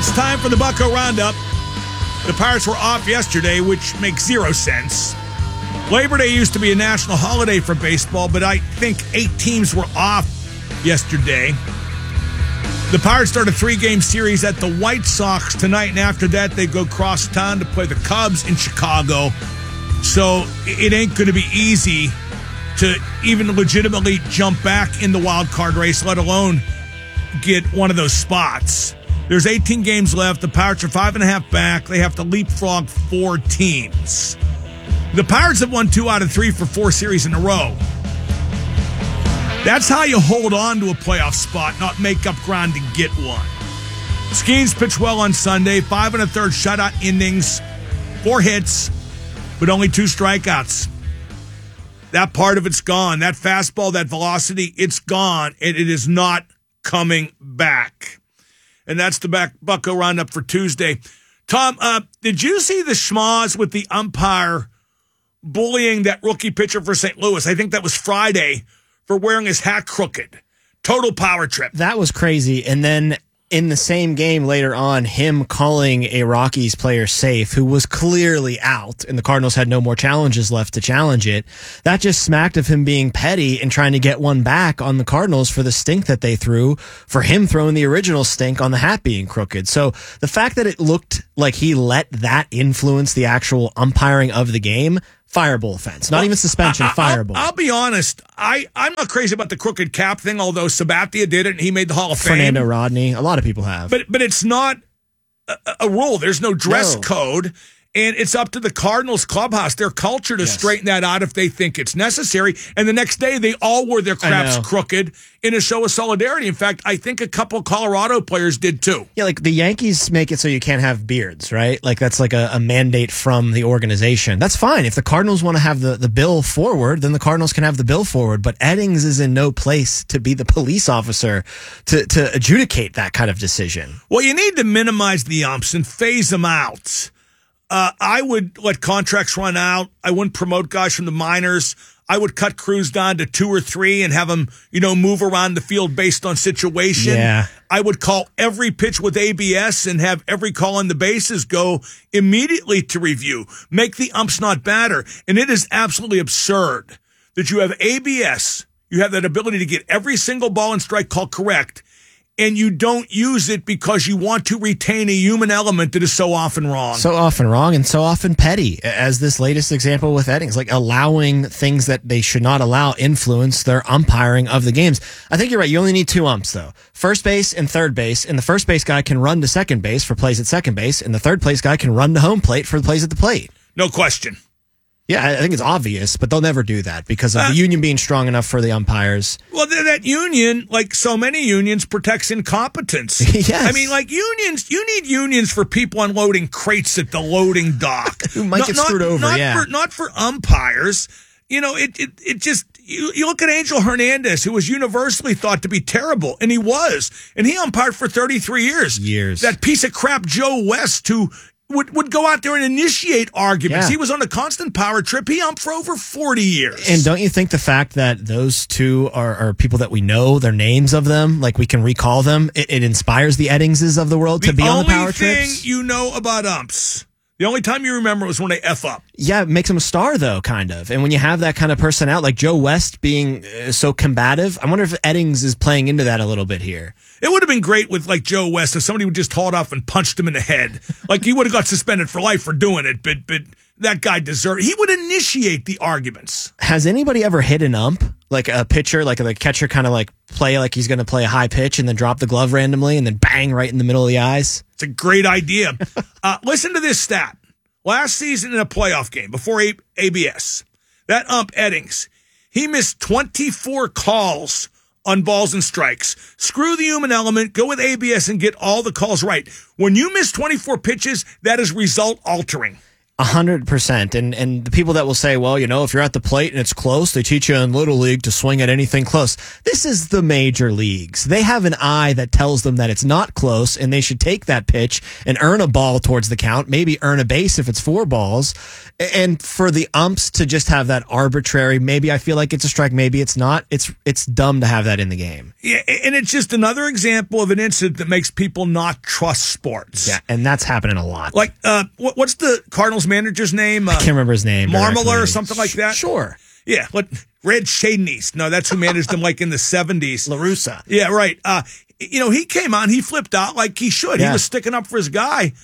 It's time for the Bucko Roundup. The Pirates were off yesterday, which makes zero sense. Labor Day used to be a national holiday for baseball, but I think 8 teams were off yesterday. The Pirates start a 3-game series at the White Sox tonight, and after that, they go cross town to play the Cubs in Chicago. So it ain't going to be easy to even legitimately jump back in the wild card race, let alone get one of those spots. There's 18 games left. The Pirates are 5.5 back. They have to leapfrog 4 teams. The Pirates have won 2 out of 3 for 4 series in a row. That's how you hold on to a playoff spot, not make up ground to get one. Skeens pitched well on Sunday, 5 1/3 shutout innings, 4 hits, but only 2 strikeouts. That part of it's gone. That fastball, that velocity, it's gone, and it is not coming back. And that's the Bucko Roundup for Tuesday. Tom, did you see the schmoz with the umpire bullying that rookie pitcher for St. Louis? I think that was Friday, for wearing his hat crooked. Total power trip. That was crazy. And then in the same game later on, him calling a Rockies player safe, who was clearly out, and the Cardinals had no more challenges left to challenge it. That just smacked of him being petty and trying to get one back on the Cardinals for the stink that they threw, for him throwing the original stink on the hat being crooked. So the fact that it looked like he let that influence the actual umpiring of the game, fireable offense. Not even suspension, fireable. I'll be honest. I'm not crazy about the crooked cap thing, although Sabathia did it and he made the Hall of Fame. Fernando Rodney. A lot of people have. But it's not a rule. There's no dress code. And it's up to the Cardinals clubhouse, their culture, to straighten that out if they think it's necessary. And the next day, they all wore their craps crooked in a show of solidarity. In fact, I think a couple of Colorado players did too. Yeah, like the Yankees make it so you can't have beards, right? Like that's like a mandate from the organization. That's fine. If the Cardinals want to have the bill forward, then the Cardinals can have the bill forward. But Eddings is in no place to be the police officer to adjudicate that kind of decision. Well, you need to minimize the umps and phase them out. I would let contracts run out. I wouldn't promote guys from the minors. I would cut crews down to 2 or 3 and have them, move around the field based on situation. Yeah. I would call every pitch with ABS and have every call on the bases go immediately to review. Make the umps not batter. And it is absolutely absurd that you have ABS. You have that ability to get every single ball and strike call correct, and you don't use it because you want to retain a human element that is so often wrong. So often wrong and so often petty, as this latest example with Eddings, like allowing things that they should not allow influence their umpiring of the games. I think you're right. You only need 2 umps, though. First base and third base, and the first base guy can run to second base for plays at second base, and the third place guy can run to home plate for plays at the plate. No question. Yeah, I think it's obvious, but they'll never do that because of the union being strong enough for the umpires. Well, that union, like so many unions, protects incompetence. Yes. I mean, like unions, you need unions for people unloading crates at the loading dock. Who might get screwed over, Not for umpires. It just, you look at Angel Hernandez, who was universally thought to be terrible, and he was. And he umpired for 33 years. That piece of crap Joe West, who would go out there and initiate arguments. Yeah. He was on a constant power trip. He umped for over 40 years. And don't you think the fact that those two are people that we know, their names of them, like we can recall them, it inspires the Eddingses of the world to be on the power trips? The only thing you know about umps, the only time you remember was when they F up. Yeah, it makes him a star, though, kind of. And when you have that kind of personality, like Joe West being so combative, I wonder if Eddings is playing into that a little bit here. It would have been great with, like, Joe West if somebody would just haul it off and punched him in the head. Like, he would have got suspended for life for doing it, but that guy deserved it. He would initiate the arguments. Has anybody ever hit an ump? Like a pitcher, like a catcher kind of like play like he's going to play a high pitch and then drop the glove randomly and then bang right in the middle of the eyes? It's a great idea. Listen to this stat. Last season in a playoff game before ABS, that ump Eddings, he missed 24 calls on balls and strikes. Screw the human element, go with ABS and get all the calls right. When you miss 24 pitches, that is result altering. 100%. And the people that will say, well, if you're at the plate and it's close, they teach you in Little League to swing at anything close. This is the major leagues. They have an eye that tells them that it's not close and they should take that pitch and earn a ball towards the count, maybe earn a base if it's 4 balls. And for the umps to just have that arbitrary, maybe I feel like it's a strike, maybe it's not. It's dumb to have that in the game. Yeah, and it's just another example of an incident that makes people not trust sports. Yeah, and that's happening a lot. Like, what's the Cardinals manager's name? I can't remember his name. Marmela or something like that? Sure. Yeah, Red Shadenese. No, that's who managed them like in the 70s. La Russa. Yeah, right. He came on, he flipped out like he should. Yeah. He was sticking up for his guy.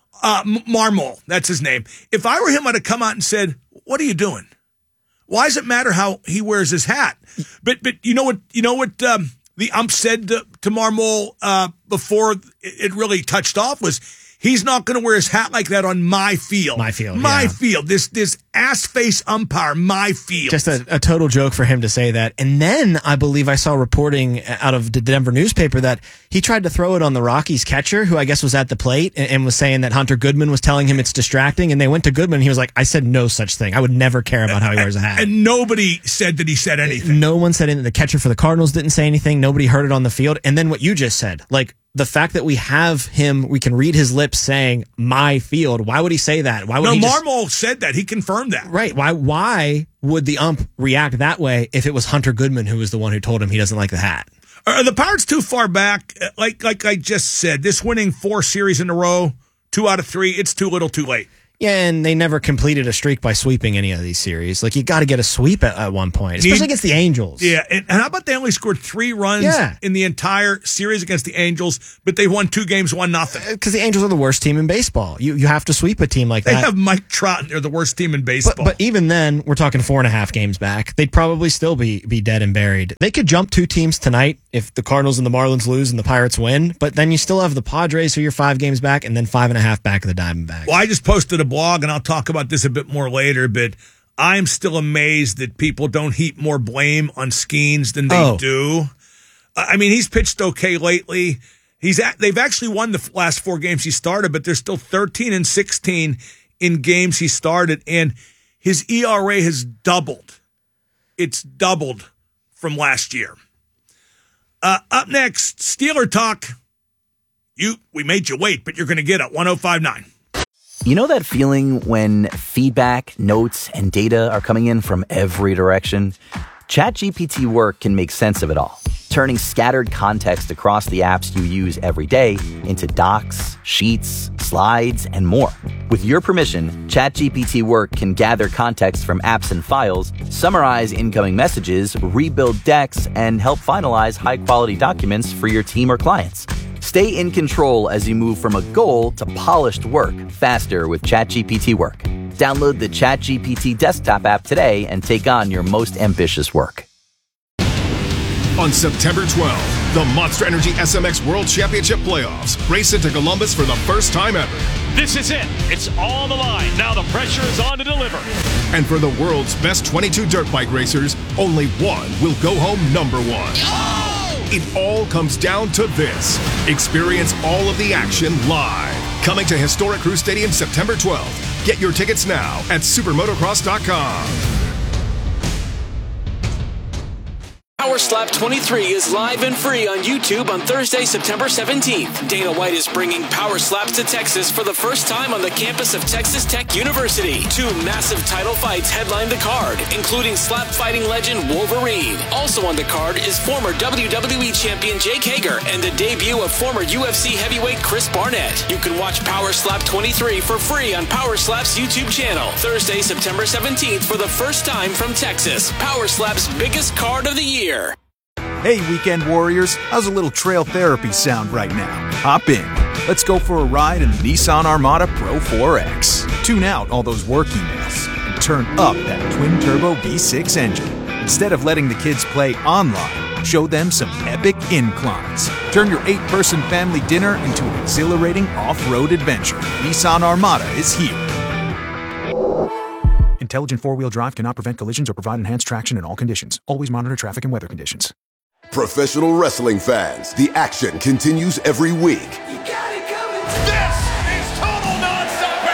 Marmol, that's his name. If I were him, I'd have come out and said, "What are you doing? Why does it matter how he wears his hat?" But you know what the ump said to Marmol before it really touched off was, he's not going to wear his hat like that on my field. My field. This ass face umpire, my field. Just a total joke for him to say that. And then I believe I saw reporting out of the Denver newspaper that he tried to throw it on the Rockies catcher, who I guess was at the plate, and was saying that Hunter Goodman was telling him it's distracting. And they went to Goodman and he was like, I said no such thing. I would never care about how he wears a hat. And nobody said that he said anything. No one said anything. The catcher for the Cardinals didn't say anything. Nobody heard it on the field. And then what you just said, like, the fact that we have him, we can read his lips saying my field. Why would he say that? Why would Marmol said that. He confirmed that. Right. Why would the ump react that way if it was Hunter Goodman who was the one who told him he doesn't like the hat? Are the Pirates too far back? Like I just said, this winning 4 series in a row, 2 out of 3, it's too little too late. Yeah, and they never completed a streak by sweeping any of these series. Like, you got to get a sweep at one point, especially against the Angels. Yeah, and how about they only scored 3 runs in the entire series against the Angels, but they won 2 games, 1-0. Because the Angels are the worst team in baseball. You have to sweep a team like that. They have Mike Trout, and they're the worst team in baseball. But even then, we're talking 4.5 games back. They'd probably still be dead and buried. They could jump 2 teams tonight if the Cardinals and the Marlins lose and the Pirates win, but then you still have the Padres, who you're 5 games back, and then 5.5 back of the Diamondbacks. Well, I just posted a blog, and I'll talk about this a bit more later, but I'm still amazed that people don't heap more blame on Skeens than they do. I mean, he's pitched okay lately. They've actually won the last 4 games he started, but they're still 13-16 in games he started, and his ERA has doubled. It's doubled from last year. Up next, Steeler Talk. We made you wait, but you're going to get it. 105.9. You know that feeling when feedback, notes, and data are coming in from every direction? ChatGPT Work can make sense of it all, turning scattered context across the apps you use every day into docs, sheets, slides, and more. With your permission, ChatGPT Work can gather context from apps and files, summarize incoming messages, rebuild decks, and help finalize high-quality documents for your team or clients. Stay in control as you move from a goal to polished work faster with ChatGPT Work. Download the ChatGPT desktop app today and take on your most ambitious work. On September 12th, the Monster Energy SMX World Championship Playoffs race into Columbus for the first time ever. This is it. It's all on the line. Now the pressure is on to deliver. And for the world's best 22 dirt bike racers, only one will go home number 1. Oh! It all comes down to this. Experience all of the action live. Coming to Historic Crew Stadium September 12th. Get your tickets now at supermotocross.com. Power Slap 23 is live and free on YouTube on Thursday, September 17th. Dana White is bringing Power Slaps to Texas for the first time on the campus of Texas Tech University. 2 massive title fights headline the card, including slap fighting legend Wolverine. Also on the card is former WWE champion Jake Hager and the debut of former UFC heavyweight Chris Barnett. You can watch Power Slap 23 for free on Power Slap's YouTube channel. Thursday, September 17th for the first time from Texas. Power Slap's biggest card of the year. Hey, Weekend Warriors, how's a little trail therapy sound right now? Hop in. Let's go for a ride in the Nissan Armada Pro 4X. Tune out all those work emails and turn up that twin-turbo V6 engine. Instead of letting the kids play online, show them some epic inclines. Turn your 8-person family dinner into an exhilarating off-road adventure. Nissan Armada is here. Intelligent 4-wheel drive cannot prevent collisions or provide enhanced traction in all conditions. Always monitor traffic and weather conditions. Professional wrestling fans, the action continues every week. You got it coming. This is total nonstop action.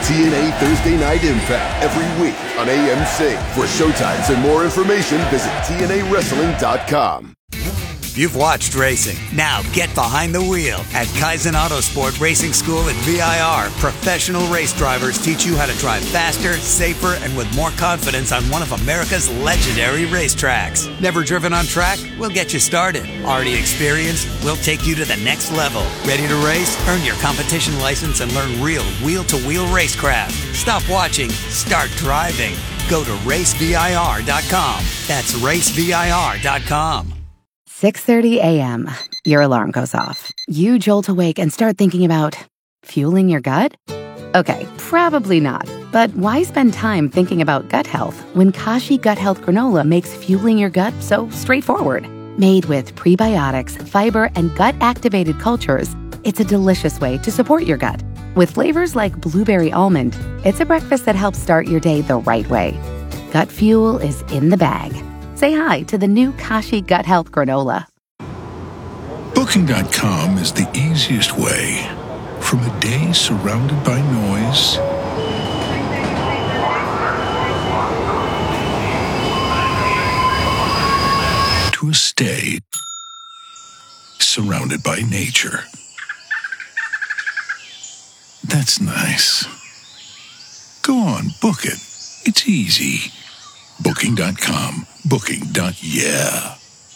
TNA Thursday Night Impact every week on AMC. For showtimes and more information, visit TNAWrestling.com. You've watched racing. Now get behind the wheel. At Kaizen Autosport Racing School at VIR, professional race drivers teach you how to drive faster, safer, and with more confidence on one of America's legendary racetracks. Never driven on track? We'll get you started. Already experienced? We'll take you to the next level. Ready to race? Earn your competition license and learn real wheel-to-wheel racecraft. Stop watching. Start driving. Go to racevir.com. That's racevir.com. 6:30 a.m. Your alarm goes off. You jolt awake and start thinking about fueling your gut? Okay, probably not. But why spend time thinking about gut health when Kashi Gut Health Granola makes fueling your gut so straightforward? Made with prebiotics, fiber, and gut-activated cultures, it's a delicious way to support your gut. With flavors like blueberry almond, it's a breakfast that helps start your day the right way. Gut fuel is in the bag. Say hi to the new Kashi Gut Health Granola. Booking.com is the easiest way. From a day surrounded by noise to a stay surrounded by nature. That's nice. Go on, book it. It's easy. Booking.com. Booking.yeah.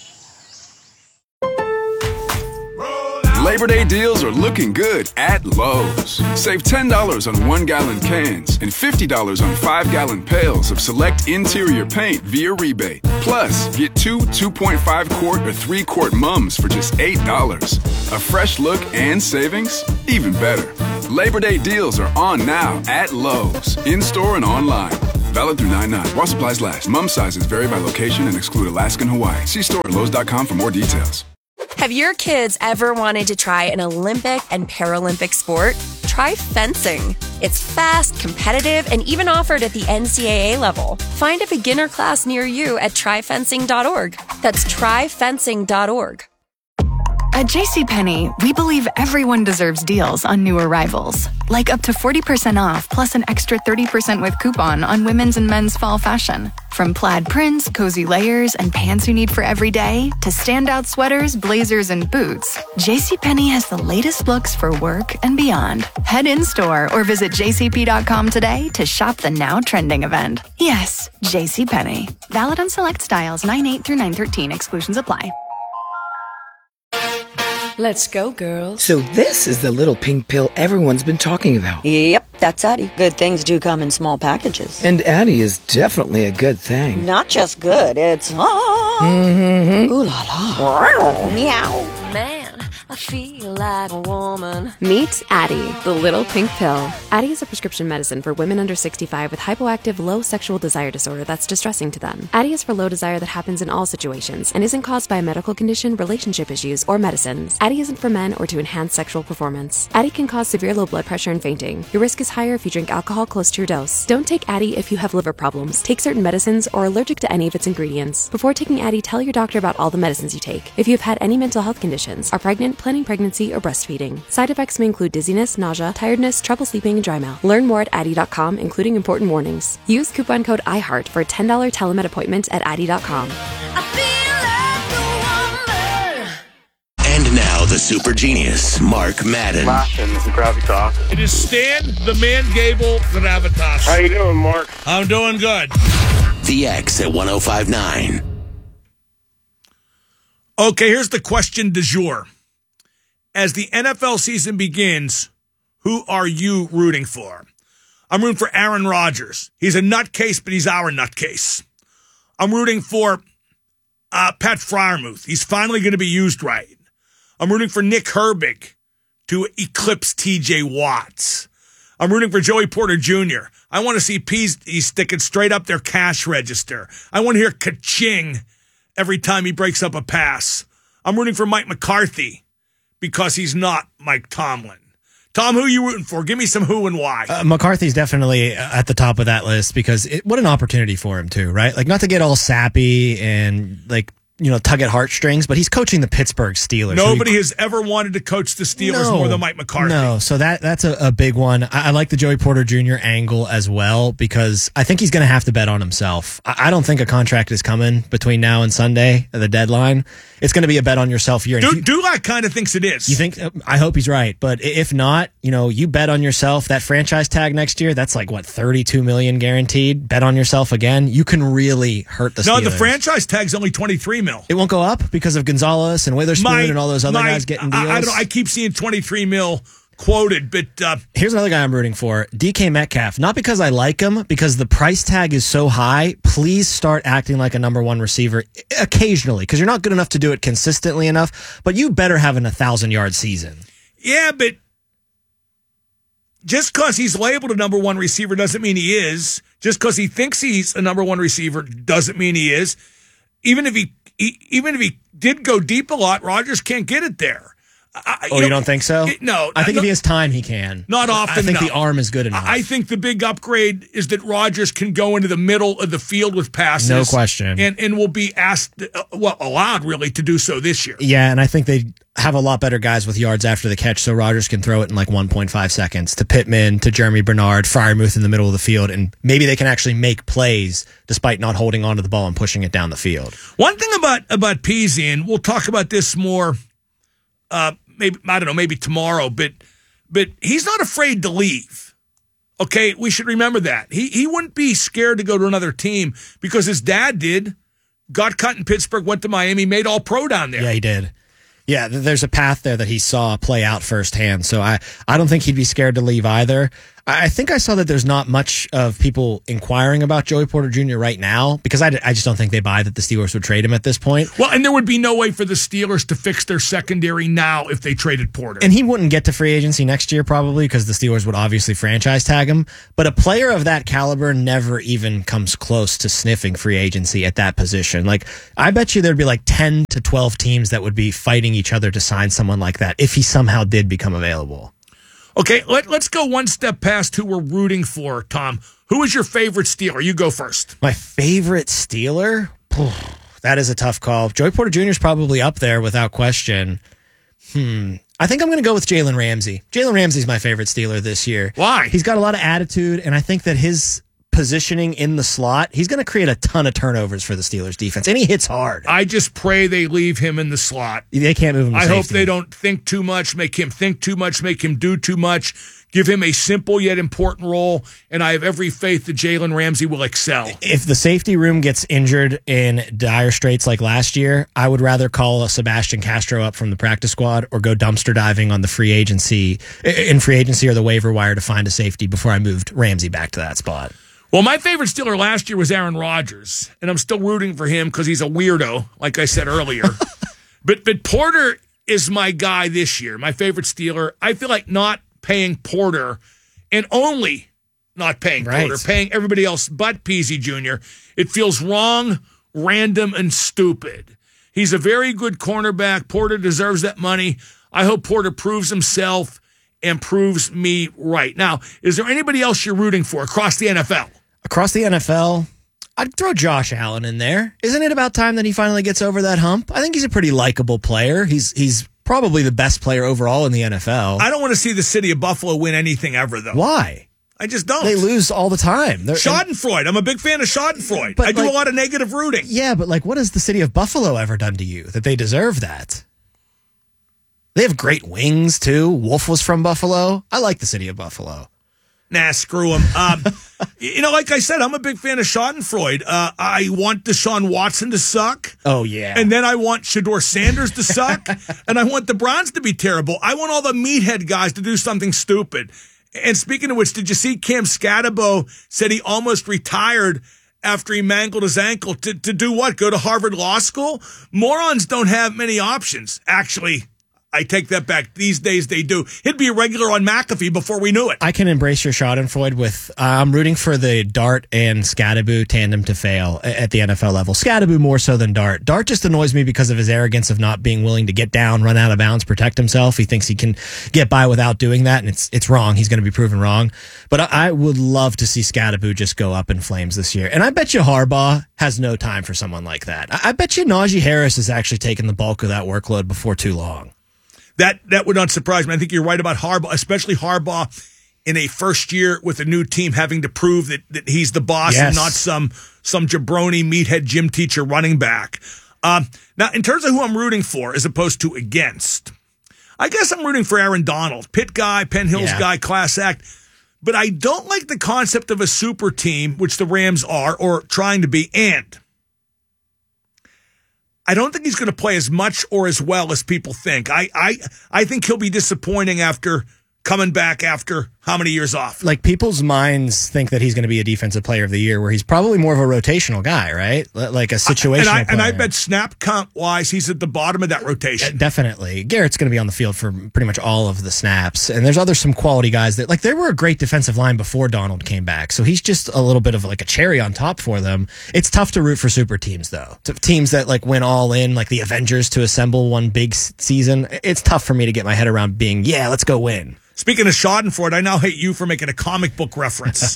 Labor Day deals are looking good at Lowe's. Save $10 on 1-gallon cans and $50 on 5-gallon pails of select interior paint via rebate. Plus, get 2.5-quart or 3-quart mums for just $8. A fresh look and savings? Even better. Labor Day deals are on now at Lowe's, in-store and online. Valid through 9/9. While supplies last. Mum sizes vary by location and exclude Alaska and Hawaii. See store at Lowe's.com for more details. Have your kids ever wanted to try an Olympic and Paralympic sport? Try fencing. It's fast, competitive, and even offered at the NCAA level. Find a beginner class near you at tryfencing.org. That's tryfencing.org. At JCPenney, we believe everyone deserves deals on new arrivals. Like up to 40% off plus an extra 30% with coupon on women's and men's fall fashion. From plaid prints, cozy layers, and pants you need for every day, to standout sweaters, blazers, and boots, JCPenney has the latest looks for work and beyond. Head in-store or visit jcp.com today to shop the now trending event. Yes, JCPenney. Valid on select styles 9/8 through 9/13. Exclusions apply. Let's go, girls. So this is the little pink pill everyone's been talking about. Yep, that's Addie. Good things do come in small packages. And Addie is definitely a good thing. Not just good, it's... Mm-hmm. Ooh la la. Meow. Man, I feel like a woman. Meet Addie, the little pink pill. Addie is a prescription medicine for women under 65 with hypoactive low sexual desire disorder that's distressing to them. Addie is for low desire that happens in all situations and isn't caused by a medical condition, relationship issues, or medicines. Addie isn't for men or to enhance sexual performance. Addie can cause severe low blood pressure and fainting. Your risk is higher if you drink alcohol close to your dose. Don't take Addie if you have liver problems, take certain medicines, or are allergic to any of its ingredients. Before taking Addie, tell your doctor about all the medicines you take. If you have had any mental health conditions, are pregnant, planning pregnancy, or breastfeeding. Side effects may include dizziness, nausea, tiredness, trouble sleeping, and dry mouth. Learn more at Addie.com, including important warnings. Use coupon code IHEART for a $10 telemed appointment at Addie.com. And now the super genius, Mark Madden. It is Stan, the man Gable Gravitas. How you doing, Mark? I'm doing good. The X at 105.9. Okay, here's the question du jour. As the NFL season begins, who are you rooting for? I'm rooting for Aaron Rodgers. He's a nutcase, but he's our nutcase. I'm rooting for Pat Freiermuth. He's finally going to be used right. I'm rooting for Nick Herbig to eclipse TJ Watts. I'm rooting for Joey Porter Jr. I want to see Peas sticking straight up their cash register. I want to hear ka-ching every time he breaks up a pass. I'm rooting for Mike McCarthy because he's not Mike Tomlin. Tom, who are you rooting for? Give me some who and why. McCarthy's definitely at the top of that list because what an opportunity for him too, right? Like not to get all sappy and like tug at heartstrings, but he's coaching the Pittsburgh Steelers. Nobody has ever wanted to coach the Steelers more than Mike McCarthy. No, so that's a big one. I like the Joey Porter Jr. angle as well because I think he's going to have to bet on himself. I don't think a contract is coming between now and Sunday, the deadline. It's going to be a bet on yourself year. Dulac kind of thinks it is. You think? I hope he's right, but if not, you bet on yourself. That franchise tag next year, that's like what, $32 million guaranteed. Bet on yourself again. You can really hurt the Steelers. No, the franchise tag's only $23 million. It won't go up because of Gonzalez and Witherspoon and all those other guys getting deals. I don't know. I keep seeing $23 million quoted, but here's another guy I'm rooting for, DK Metcalf. Not because I like him, because the price tag is so high. Please start acting like a number one receiver occasionally, because you're not good enough to do it consistently enough. But you better have an 1,000-yard season. Yeah, but just because he's labeled a number one receiver doesn't mean he is. Just because he thinks he's a number one receiver doesn't mean he is. Even if he did go deep a lot, Rodgers can't get it there. You don't think so? No. I think if he has time, he can. Not often. I think the arm is good enough. I think the big upgrade is that Rodgers can go into the middle of the field with passes. No question. And will be asked, allowed really, to do so this year. Yeah, and I think they have a lot better guys with yards after the catch, so Rodgers can throw it in like 1.5 seconds to Pittman, to Jeremy Bernard, Freiermuth in the middle of the field, and maybe they can actually make plays despite not holding onto the ball and pushing it down the field. One thing about Peasy, and we'll talk about this more maybe tomorrow, but he's not afraid to leave. Okay, we should remember that. He wouldn't be scared to go to another team because his dad did. Got cut in Pittsburgh, went to Miami, made All-Pro down there. Yeah, he did. Yeah, there's a path there that he saw play out firsthand. So I don't think he'd be scared to leave either. I think I saw that there's not much of people inquiring about Joey Porter Jr. right now because I just don't think they buy that the Steelers would trade him at this point. Well, and there would be no way for the Steelers to fix their secondary now if they traded Porter. And he wouldn't get to free agency next year probably because the Steelers would obviously franchise tag him. But a player of that caliber never even comes close to sniffing free agency at that position. Like, I bet you there'd be like 10 to 12 teams that would be fighting each other to sign someone like that if he somehow did become available. Okay, let's go one step past who we're rooting for, Tom. Who is your favorite Steeler? You go first. My favorite Steeler? That is a tough call. Joey Porter Jr. is probably up there without question. I think I'm going to go with Jalen Ramsey. Jalen Ramsey's my favorite Steeler this year. Why? He's got a lot of attitude, and I think that his positioning in the slot, he's going to create a ton of turnovers for the Steelers defense, and he hits hard. I just pray they leave him in the slot. They can't move him to I safety. hope they don't think too much, make him think too much, make him do too much, give him a simple yet important role, and I have every faith that Jalen Ramsey will excel. If the safety room gets injured in dire straits like last year, I would rather call Sebastian Castro up from the practice squad or go dumpster diving on the free agency or the waiver wire to find a safety before I moved Ramsey back to that spot. Well, my favorite Steeler last year was Aaron Rodgers, and I'm still rooting for him because he's a weirdo, like I said earlier. But Porter is my guy this year, my favorite Steeler. I feel like not paying Porter and only not paying Porter, paying everybody else but Peasy Jr., it feels wrong, random, and stupid. He's a very good cornerback. Porter deserves that money. I hope Porter proves himself and proves me right. Now, is there anybody else you're rooting for across the NFL? Across the NFL, I'd throw Josh Allen in there. Isn't it about time that he finally gets over that hump? I think he's a pretty likable player. He's probably the best player overall in the NFL. I don't want to see the city of Buffalo win anything ever, though. Why? I just don't. They lose all the time. Schadenfreude. I'm a big fan of Schadenfreude. I do a lot of negative rooting. Yeah, but what has the city of Buffalo ever done to you that they deserve that? They have great wings, too. Wolf was from Buffalo. I like the city of Buffalo. Nah, screw him. Like I said, I'm a big fan of Schadenfreude. I want Deshaun Watson to suck. Oh, yeah. And then I want Shedeur Sanders to suck. And I want the Browns to be terrible. I want all the meathead guys to do something stupid. And speaking of which, did you see Cam Scatabo said he almost retired after he mangled his ankle to do what? Go to Harvard Law School? Morons don't have many options. Actually, I take that back. These days they do. He'd be a regular on McAfee before we knew it. I can embrace your schadenfreude with, I'm rooting for the Dart and Scadaboo tandem to fail at the NFL level. Scadaboo more so than Dart. Dart just annoys me because of his arrogance of not being willing to get down, run out of bounds, protect himself. He thinks he can get by without doing that, and it's wrong. He's going to be proven wrong. But I would love to see Scadaboo just go up in flames this year. And I bet you Harbaugh has no time for someone like that. I bet you Najee Harris is actually taking the bulk of that workload before too long. That would not surprise me. I think you're right about Harbaugh, especially Harbaugh in a first year with a new team having to prove that he's the boss and not some jabroni meathead gym teacher running back. Now, in terms of who I'm rooting for as opposed to against, I guess I'm rooting for Aaron Donald. Pitt guy, Penn Hills guy, class act. But I don't like the concept of a super team, which the Rams are, or trying to be, and I don't think he's going to play as much or as well as people think. I think he'll be disappointing after coming back after how many years off? Like, people's minds think that he's going to be a defensive player of the year, where he's probably more of a rotational guy, right? Like a situational player. And I bet snap count-wise, he's at the bottom of that rotation. Definitely. Garrett's going to be on the field for pretty much all of the snaps. And there's some quality guys that, like, they were a great defensive line before Donald came back. So he's just a little bit of like a cherry on top for them. It's tough to root for super teams, though. Teams that like went all in, like the Avengers, to assemble one big season. It's tough for me to get my head around being, let's go win. Speaking of Schadenfreude, I now hate you for making a comic book reference.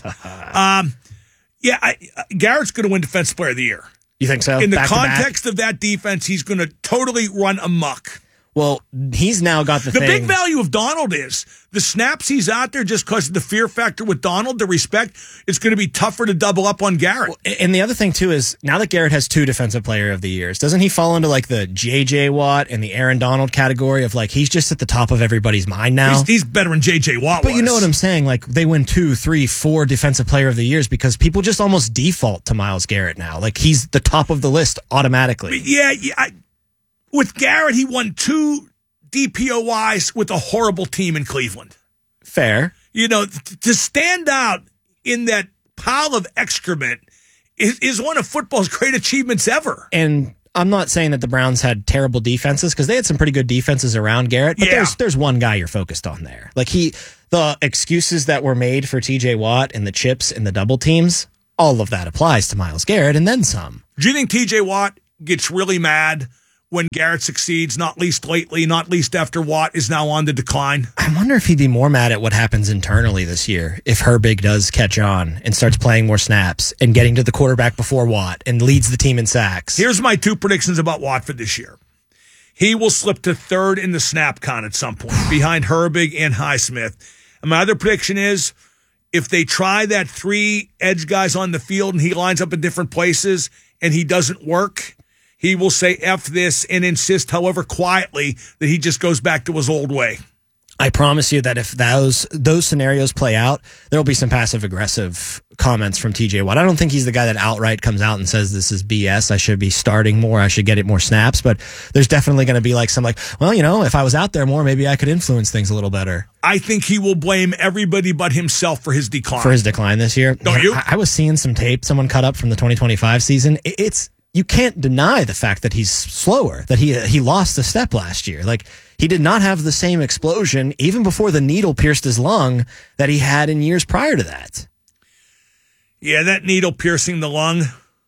Garrett's going to win Defensive Player of the Year. You think so? In the context of that defense, he's going to totally run amok. Well, he's now got the thing. The big value of Donald is the snaps he's out there just because of the fear factor with Donald, the respect, it's going to be tougher to double up on Garrett. Well, and the other thing, too, is now that Garrett has 2 Defensive Player of the Years, doesn't he fall into like the J.J. Watt and the Aaron Donald category of like he's just at the top of everybody's mind now? He's better than J.J. Watt But you know what I'm saying? Like, they win 2, 3, 4 Defensive Player of the Years because people just almost default to Myles Garrett now. Like, he's the top of the list automatically. With Garrett, he won 2 DPOYs with a horrible team in Cleveland. Fair. You know, to stand out in that pile of excrement is one of football's great achievements ever. And I'm not saying that the Browns had terrible defenses because they had some pretty good defenses around Garrett, but there's one guy you're focused on there. Like the excuses that were made for TJ Watt and the chips and the double teams, all of that applies to Myles Garrett and then some. Do you think TJ Watt gets really mad when Garrett succeeds, not least lately, not least after Watt is now on the decline? I wonder if he'd be more mad at what happens internally this year if Herbig does catch on and starts playing more snaps and getting to the quarterback before Watt and leads the team in sacks. Here's my 2 predictions about Watt for this year. He will slip to 3rd in the snap count at some point, behind Herbig and Highsmith. And my other prediction is if they try that 3 edge guys on the field and he lines up in different places and he doesn't work, he will say F this and insist, however quietly, that he just goes back to his old way. I promise you that if those scenarios play out, there will be some passive-aggressive comments from TJ Watt. I don't think he's the guy that outright comes out and says this is BS. I should be starting more. I should get it more snaps. But there's definitely going to be like some like, well, you know, if I was out there more, maybe I could influence things a little better. I think he will blame everybody but himself for his decline. For his decline this year? Don't you? I was seeing some tape someone cut up from the 2025 season. You can't deny the fact that he's slower, that he lost a step last year. Like, he did not have the same explosion, even before the needle pierced his lung, that he had in years prior to that. Yeah, that needle piercing the lung,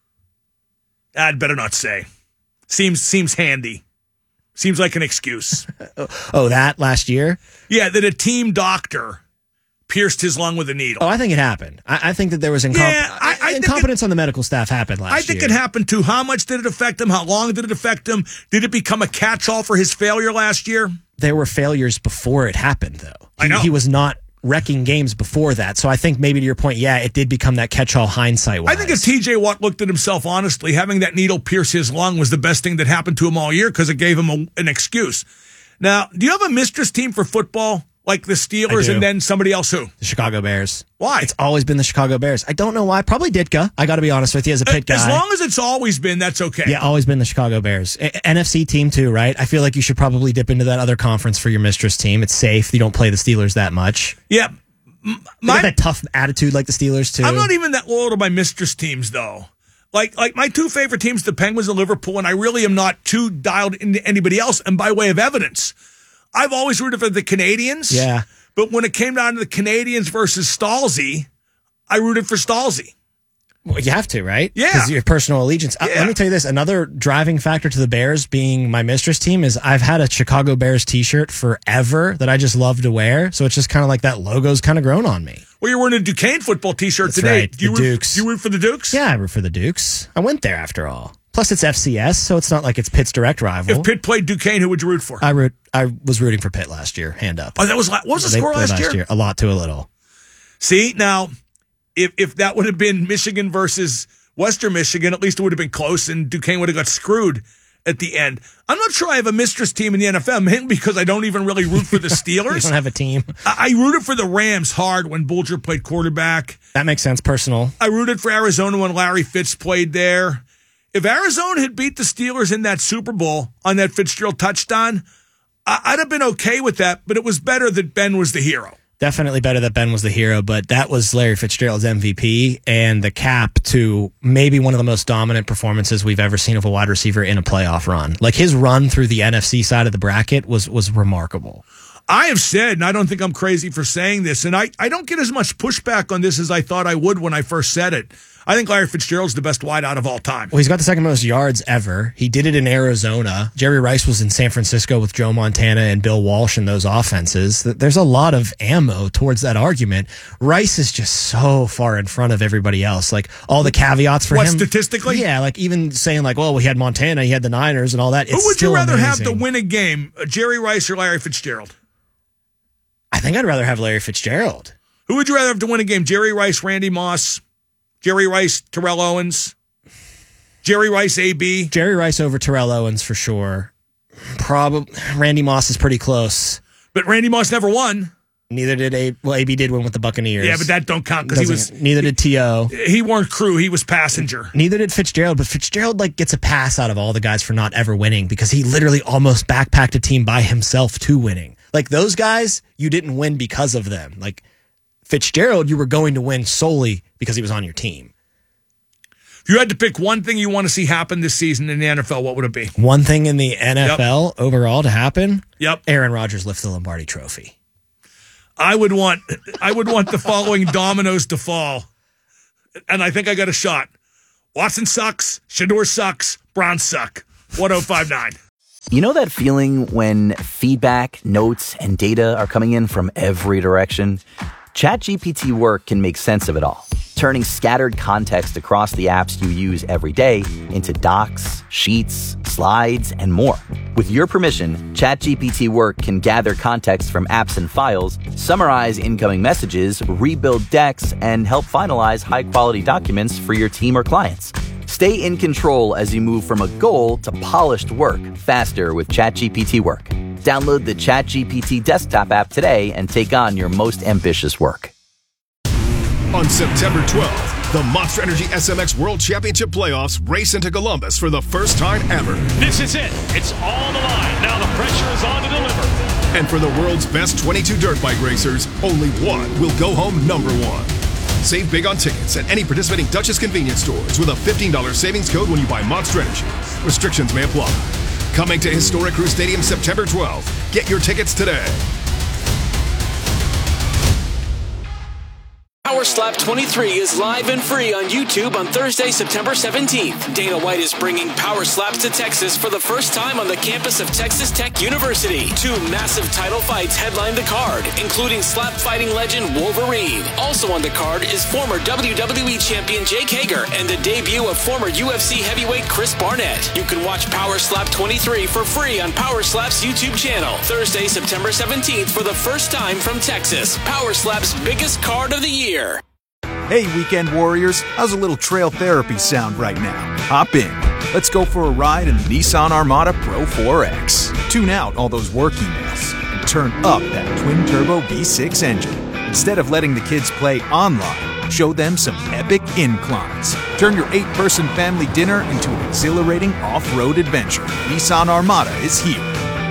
I'd better not say. Seems handy. Seems like an excuse. Oh, that last year? Yeah, that a team doctor pierced his lung with a needle. Oh, I think it happened. I think that there was incompetence on the medical staff happened last year. I think it happened too. How much did it affect him? How long did it affect him? Did it become a catch-all for his failure last year? There were failures before it happened, though. I know. He was not wrecking games before that. So I think maybe to your point, it did become that catch-all hindsight-wise. I think if TJ Watt looked at himself honestly, having that needle pierce his lung was the best thing that happened to him all year because it gave him an excuse. Now, do you have a mistress team for football? Like the Steelers and then somebody else who? The Chicago Bears. Why? It's always been the Chicago Bears. I don't know why. Probably Ditka. I got to be honest with you as a Pitt guy. As long as it's always been, that's okay. Yeah, always been the Chicago Bears. NFC team too, right? I feel like you should probably dip into that other conference for your mistress team. It's safe. You don't play the Steelers that much. Yeah. They got that tough attitude like the Steelers too. I'm not even that loyal to my mistress teams though. Like my 2 favorite teams, the Penguins and Liverpool, and I really am not too dialed into anybody else. And by way of evidence, I've always rooted for the Canadians. Yeah. But when it came down to the Canadians versus Stalzy, I rooted for Stalzy. Well, you have to, right? Yeah. Because your personal allegiance. Let me tell you this. Another driving factor to the Bears being my mistress team is I've had a Chicago Bears t-shirt forever that I just love to wear. So it's just kind of like that logo's kind of grown on me. Well, you're wearing a Duquesne football t-shirt today. Right. The Dukes. Do you root for the Dukes? Yeah, I root for the Dukes. I went there after all. Plus, it's FCS, so it's not like it's Pitt's direct rival. If Pitt played Duquesne, who would you root for? I was rooting for Pitt last year, hand up. Oh, that was what was the score last year? A lot to a little. See, now, if that would have been Michigan versus Western Michigan, at least it would have been close, and Duquesne would have got screwed at the end. I'm not sure I have a mistress team in the NFL, mainly because I don't even really root for the Steelers. You don't have a team. I rooted for the Rams hard when Bulger played quarterback. That makes sense, personal. I rooted for Arizona when Larry Fitz played there. If Arizona had beat the Steelers in that Super Bowl on that Fitzgerald touchdown, I'd have been okay with that, but it was better that Ben was the hero. Definitely better that Ben was the hero, but that was Larry Fitzgerald's MVP and the cap to maybe one of the most dominant performances we've ever seen of a wide receiver in a playoff run. Like his run through the NFC side of the bracket was remarkable. I have said, and I don't think I'm crazy for saying this, and I don't get as much pushback on this as I thought I would when I first said it. I think Larry Fitzgerald's the best wideout of all time. Well, he's got the second most yards ever. He did it in Arizona. Jerry Rice was in San Francisco with Joe Montana and Bill Walsh in those offenses. There's a lot of ammo towards that argument. Rice is just so far in front of everybody else. Like all the caveats for him. What, statistically? Yeah, like even saying like, well, we had Montana, he had the Niners and all that. Who would you rather have to win a game, Jerry Rice or Larry Fitzgerald? I think I'd rather have Larry Fitzgerald. Who would you rather have to win a game, Jerry Rice, Randy Moss? Jerry Rice, Terrell Owens, Jerry Rice, AB. Jerry Rice over Terrell Owens for sure. Probably Randy Moss is pretty close, but Randy Moss never won. Neither did AB did win with the Buccaneers. Yeah, but that don't count because he was. Neither did T.O. He weren't crew. He was passenger. Neither did Fitzgerald, but Fitzgerald like gets a pass out of all the guys for not ever winning because he literally almost backpacked a team by himself to winning. Like those guys, you didn't win because of them. Like Fitzgerald, you were going to win solely because he was on your team. If you had to pick one thing you want to see happen this season in the NFL, what would it be? One thing in the NFL overall to happen? Yep. Aaron Rodgers lifts the Lombardi Trophy. I would want the following dominoes to fall. And I think I got a shot. Watson sucks, Shador sucks, Browns suck. 1059. You know that feeling when feedback, notes, and data are coming in from every direction? ChatGPT Work can make sense of it all, turning scattered context across the apps you use every day into docs, sheets, slides, and more. With your permission, ChatGPT Work can gather context from apps and files, summarize incoming messages, rebuild decks, and help finalize high-quality documents for your team or clients. Stay in control as you move from a goal to polished work faster with ChatGPT Work. Download the ChatGPT desktop app today and take on your most ambitious work. On September 12th, the Monster Energy SMX World Championship Playoffs race into Columbus for the first time ever. This is it. It's all on the line. Now the pressure is on to deliver. And for the world's best 22 dirt bike racers, only one will go home number one. Save big on tickets at any participating Duchess convenience stores with a $15 savings code when you buy Monster Energy. Restrictions may apply. Coming to Historic Crew Stadium September 12th. Get your tickets today. Power Slap 23 is live and free on YouTube on Thursday, September 17th. Dana White is bringing Power Slaps to Texas for the first time on the campus of Texas Tech University. 2 massive title fights headline the card, including slap fighting legend Wolverine. Also on the card is former WWE champion Jake Hager and the debut of former UFC heavyweight Chris Barnett. You can watch Power Slap 23 for free on Power Slap's YouTube channel. Thursday, September 17th for the first time from Texas. Power Slap's biggest card of the year. Hey, weekend warriors, how's a little trail therapy sound right now? Hop in. Let's go for a ride in the Nissan Armada Pro 4X. Tune out all those work emails and turn up that twin-turbo V6 engine. Instead of letting the kids play online, show them some epic inclines. Turn your 8-person family dinner into an exhilarating off-road adventure. Nissan Armada is here.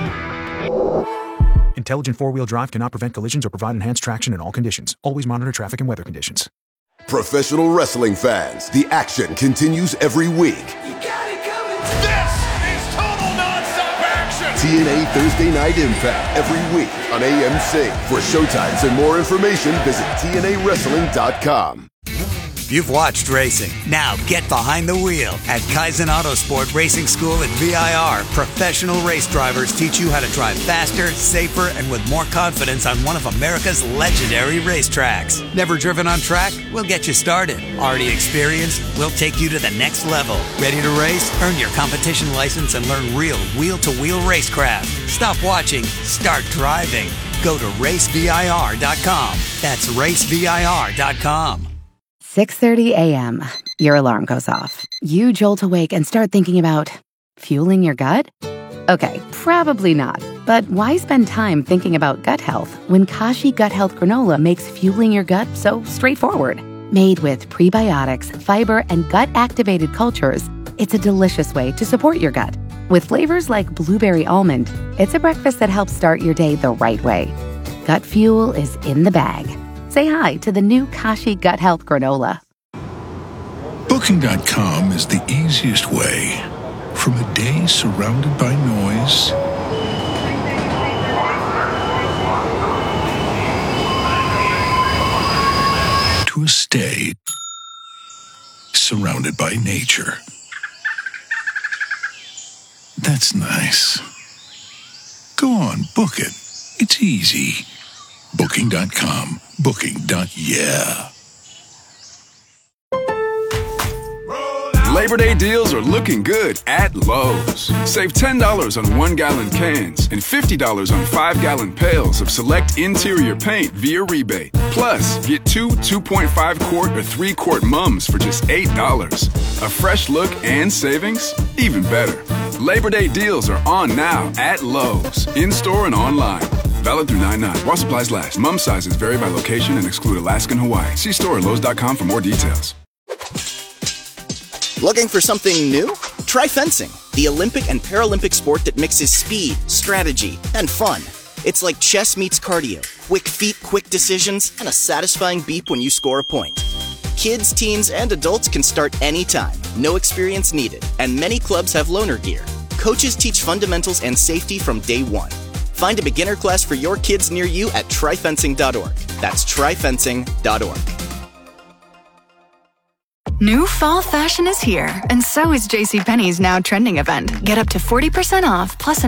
Intelligent four-wheel drive cannot prevent collisions or provide enhanced traction in all conditions. Always monitor traffic and weather conditions. Professional wrestling fans, the action continues every week. You got it coming. This is total nonstop action. TNA Thursday Night Impact every week on AMC. For showtimes and more information, visit TNAWrestling.com. You've watched racing. Now get behind the wheel. At Kaizen Autosport Racing School at VIR, professional race drivers teach you how to drive faster, safer, and with more confidence on one of America's legendary racetracks. Never driven on track? We'll get you started. Already experienced? We'll take you to the next level. Ready to race? Earn your competition license and learn real wheel-to-wheel racecraft. Stop watching. Start driving. Go to racevir.com. That's racevir.com. 6:30 a.m. Your alarm goes off. You jolt awake and start thinking about fueling your gut? Okay, probably not. But why spend time thinking about gut health when Kashi Gut Health Granola makes fueling your gut so straightforward? Made with prebiotics, fiber, and gut-activated cultures, it's a delicious way to support your gut. With flavors like blueberry almond, it's a breakfast that helps start your day the right way. Gut fuel is in the bag. Say hi to the new Kashi Gut Health Granola. Booking.com is the easiest way. From a day surrounded by noise to a stay surrounded by nature. That's nice. Go on, book it. It's easy. Booking.com. Booking.yeah. Labor Day deals are looking good at Lowe's. Save $10 on 1-gallon cans and $50 on 5-gallon pails of select interior paint via rebate. Plus, get 2 2.5-quart or 3-quart mums for just $8. A fresh look and savings? Even better. Labor Day deals are on now at Lowe's, in-store and online. Valid through 9/9. While supplies last. Mum sizes vary by location and exclude Alaska and Hawaii. See store at Lowe's.com for more details. Looking for something new? Try fencing, the Olympic and Paralympic sport that mixes speed, strategy, and fun. It's like chess meets cardio. Quick feet, quick decisions, and a satisfying beep when you score a point. Kids, teens, and adults can start anytime. No experience needed. And many clubs have loaner gear. Coaches teach fundamentals and safety from day one. Find a beginner class for your kids near you at tryfencing.org. That's tryfencing.org. New fall fashion is here, and so is JCPenney's Now Trending event. Get up to 40% off, plus